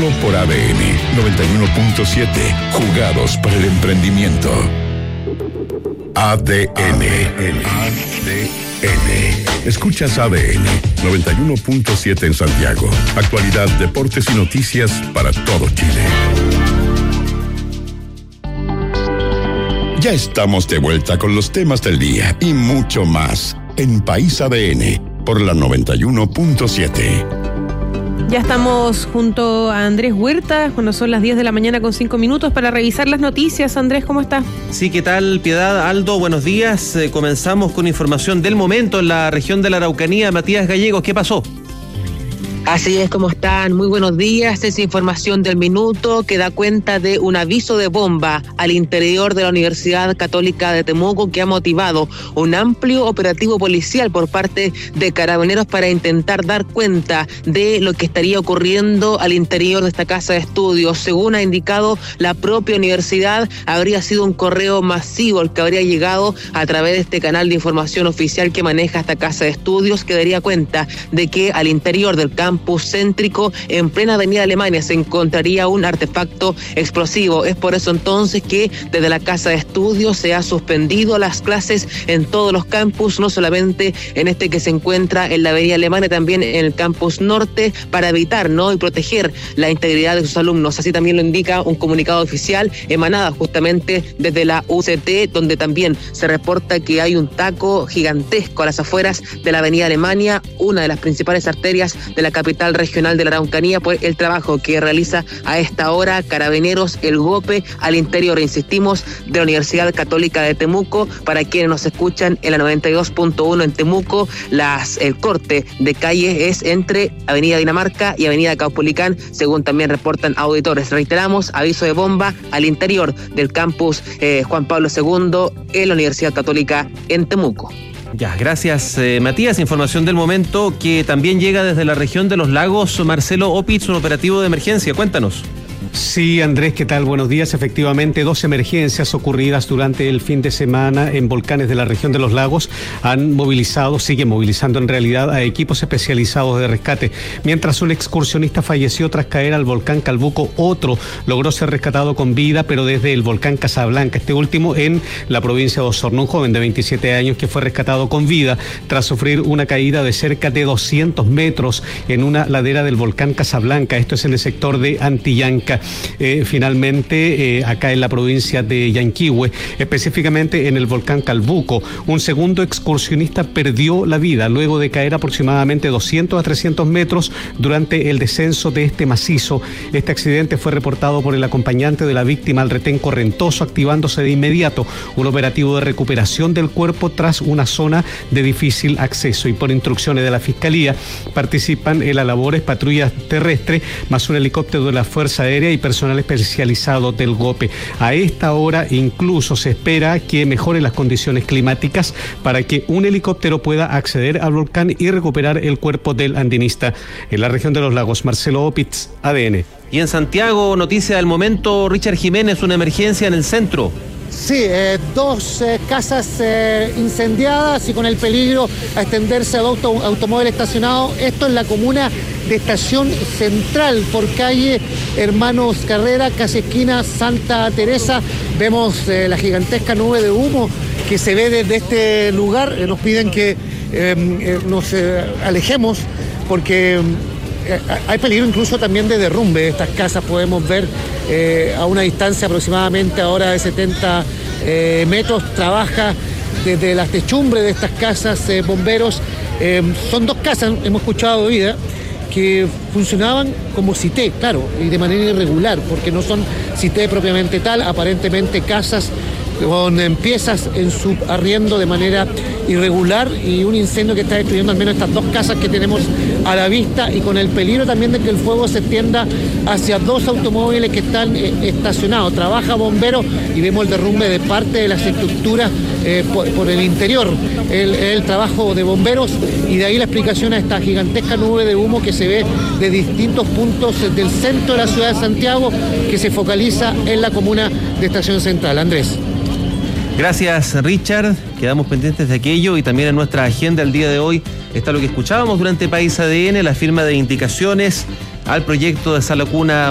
Solo por ADN 91.7. Jugados para el emprendimiento. ADN. Escuchas ADN 91.7 en Santiago. Actualidad, deportes y noticias para todo Chile. Ya estamos de vuelta con los temas del día y mucho más en País ADN por la 91.7. Ya estamos junto a Andrés Huerta, cuando son las 10 de la mañana con 5 minutos, para revisar las noticias. Andrés, ¿cómo está? Sí, ¿qué tal, Piedad? Aldo, buenos días. Comenzamos con información del momento en la región de la Araucanía. Matías Gallegos, ¿qué pasó? Así es, ¿cómo están? Muy buenos días. Es información del minuto que da cuenta de un aviso de bomba al interior de la Universidad Católica de Temuco, que ha motivado un amplio operativo policial por parte de Carabineros para intentar dar cuenta de lo que estaría ocurriendo al interior de esta casa de estudios. Según ha indicado la propia universidad, habría sido un correo masivo el que habría llegado a través de este canal de información oficial que maneja esta casa de estudios, que daría cuenta de que al interior del campus céntrico, en plena avenida Alemania, se encontraría un artefacto explosivo. Es por eso entonces que desde la casa de estudios se ha suspendido las clases en todos los campus, no solamente en este que se encuentra en la avenida Alemania, también en el campus norte, para evitar y proteger la integridad de sus alumnos. Así también lo indica un comunicado oficial emanado justamente desde la UCT, donde también se reporta que hay un taco gigantesco a las afueras de la avenida Alemania, una de las principales arterias de la capital regional de la Araucanía, por el trabajo que realiza a esta hora Carabineros, el GOPE, al interior, insistimos, de la Universidad Católica de Temuco. Para quienes nos escuchan en la 92.1 en Temuco, el corte de calle es entre Avenida Dinamarca y Avenida Caupolicán, según también reportan auditores. Reiteramos, aviso de bomba al interior del campus Juan Pablo II en la Universidad Católica en Temuco. Ya, gracias, Matías. Información del momento que también llega desde la región de los lagos. Marcelo Opitz, un operativo de emergencia. Cuéntanos. Sí, Andrés, ¿qué tal? Buenos días. Efectivamente, 2 emergencias ocurridas durante el fin de semana en volcanes de la región de los lagos siguen movilizando en realidad a equipos especializados de rescate. Mientras un excursionista falleció tras caer al volcán Calbuco, otro logró ser rescatado con vida, pero desde el volcán Casablanca, este último en la provincia de Osorno. Un joven de 27 años que fue rescatado con vida tras sufrir una caída de cerca de 200 metros en una ladera del volcán Casablanca. Esto es en el sector de Antillanca. Finalmente, acá en la provincia de Yanquihue, específicamente en el volcán Calbuco, un segundo excursionista perdió la vida luego de caer aproximadamente 200 a 300 metros durante el descenso de este macizo. Este accidente fue reportado por el acompañante de la víctima al retén Correntoso, activándose de inmediato un operativo de recuperación del cuerpo tras una zona de difícil acceso. Y por instrucciones de la Fiscalía, participan en las labores patrullas terrestres más un helicóptero de la Fuerza Aérea y personal especializado del GOPE. A esta hora incluso se espera que mejoren las condiciones climáticas para que un helicóptero pueda acceder al volcán y recuperar el cuerpo del andinista. En la región de los lagos, Marcelo Opitz, ADN. Y en Santiago, noticia del momento, Richard Jiménez, una emergencia en el centro. Sí, 2 casas incendiadas y con el peligro a extenderse a automóvil estacionado. Esto en la comuna de Estación Central, por calle Hermanos Carrera, casi esquina Santa Teresa. Vemos la gigantesca nube de humo que se ve desde este lugar. Nos piden que nos alejemos porque hay peligro incluso también de derrumbe de estas casas. Podemos ver a una distancia aproximadamente ahora de 70 metros. Trabaja desde las techumbres de estas casas bomberos. Son 2 casas, hemos escuchado de vida, que funcionaban como cité, claro, y de manera irregular, porque no son cité propiamente tal, aparentemente casas con piezas en su arriendo de manera irregular, y un incendio que está destruyendo al menos estas 2 casas que tenemos a la vista, y con el peligro también de que el fuego se extienda hacia 2 automóviles que están estacionados. Trabaja bomberos y vemos el derrumbe de parte de las estructuras por el interior, el trabajo de bomberos, y de ahí la explicación a esta gigantesca nube de humo que se ve de distintos puntos del centro de la ciudad de Santiago, que se focaliza en la comuna de Estación Central. Andrés. Gracias, Richard. Quedamos pendientes de aquello, y también en nuestra agenda el día de hoy está lo que escuchábamos durante País ADN, la firma de indicaciones al proyecto de Sala Cuna